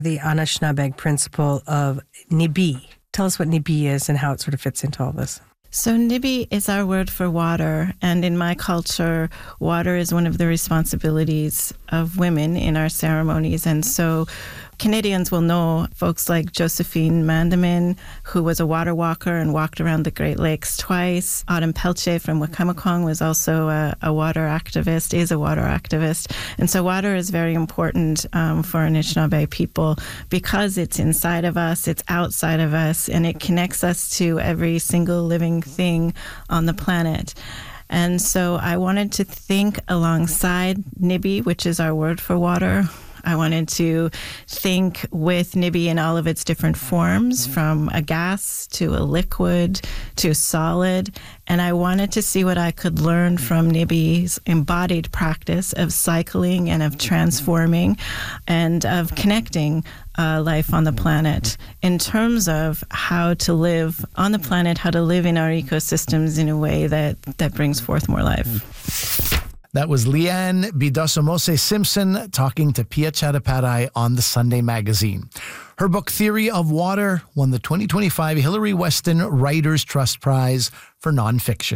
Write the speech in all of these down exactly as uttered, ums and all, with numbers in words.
the Anishinaabe principle of Nibi. Tell us what Nibi is and how it sort of fits into all this. So Nibi is our word for water, and in my culture, water is one of the responsibilities of women in our ceremonies. And so Canadians will know folks like Josephine Mandamin, who was a water walker and walked around the Great Lakes twice. Autumn Pelche from Wakamekong was also a, a water activist, is a water activist. And so water is very important um, for Anishinaabe people because it's inside of us, it's outside of us, and it connects us to every single living thing on the planet. And so I wanted to think alongside Nibi, which is our word for water. I wanted to think with Nibi in all of its different forms, from a gas to a liquid to a solid. And I wanted to see what I could learn from Nibi's embodied practice of cycling and of transforming and of connecting uh, life on the planet in terms of how to live on the planet, how to live in our ecosystems in a way that, that brings forth more life. That was Leanne Bidosomose Simpson talking to Pia Chattopadhyay on the Sunday Magazine. Her book, Theory of Water, won the twenty twenty-five Hillary Weston Writers' Trust Prize for Nonfiction.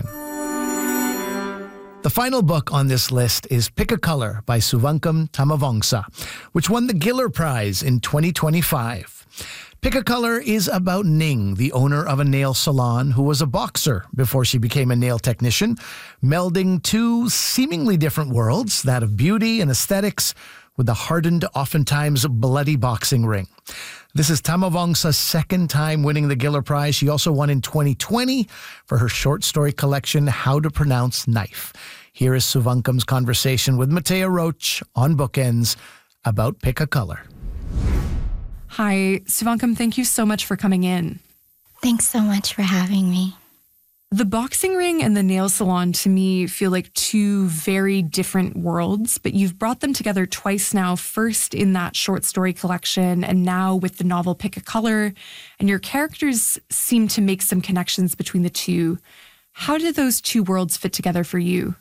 The final book on this list is Pick a Color by Suvankam Tamavongsa, which won the Giller Prize in twenty twenty-five. Pick a Color is about Ning, the owner of a nail salon who was a boxer before she became a nail technician, melding two seemingly different worlds, that of beauty and aesthetics, with the hardened, oftentimes bloody boxing ring. This is Tamavongsa's second time winning the Giller Prize. She also won in twenty twenty for her short story collection, How to Pronounce Knife. Here is Suvankam's conversation with Matea Roach on Bookends about Pick a Color. Hi, Suvankam, thank you so much for coming in. Thanks so much for having me. The boxing ring and the nail salon to me feel like two very different worlds, but you've brought them together twice now, first in that short story collection and now with the novel Pick a Color, and your characters seem to make some connections between the two. How do those two worlds fit together for you?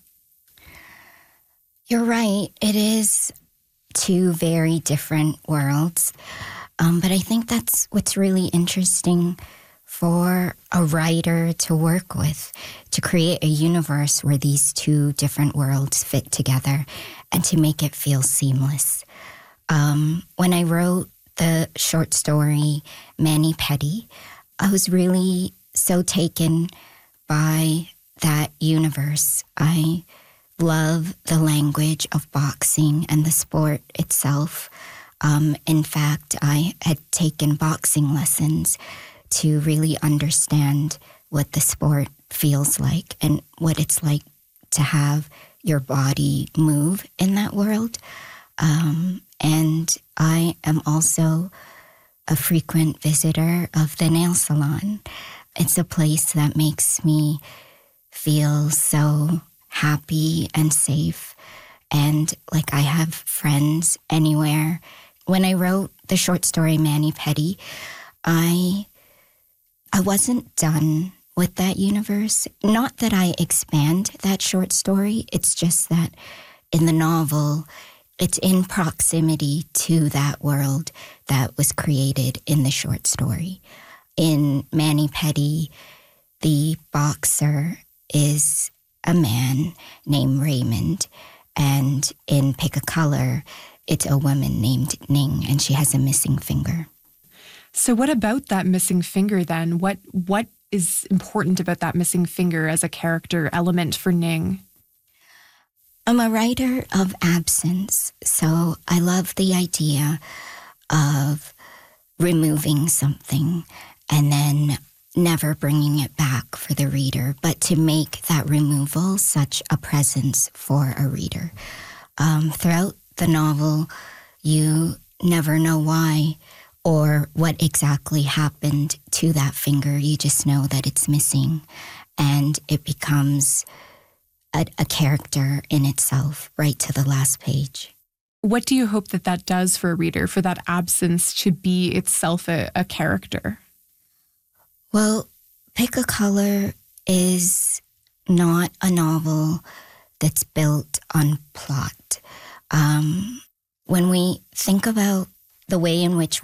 You're right. It is two very different worlds. Um, but I think that's what's really interesting for a writer to work with, to create a universe where these two different worlds fit together and to make it feel seamless. Um, when I wrote the short story Mani Petty, I was really so taken by that universe. I love the language of boxing and the sport itself. Um, in fact, I had taken boxing lessons to really understand what the sport feels like and what it's like to have your body move in that world. Um, and I am also a frequent visitor of the nail salon. It's a place that makes me feel so happy and safe and like I have friends anywhere. When I wrote the short story Mani Petty, I I wasn't done with that universe. Not that I expand that short story, it's just that in the novel, it's in proximity to that world that was created in the short story. In Mani Petty, the boxer is a man named Raymond, and in Pick a Color, it's a woman named Ning, and she has a missing finger. So what about that missing finger then? What what is important about that missing finger as a character element for Ning? I'm a writer of absence, so I love the idea of removing something and then never bringing it back for the reader, but to make that removal such a presence for a reader. Um, throughout the novel, you never know why or what exactly happened to that finger. You just know that it's missing, and it becomes a, a character in itself right to the last page. What do you hope that that does for a reader, for that absence to be itself a, a character? Well, Pick a Color is not a novel that's built on plot. Um, when we think about the way in which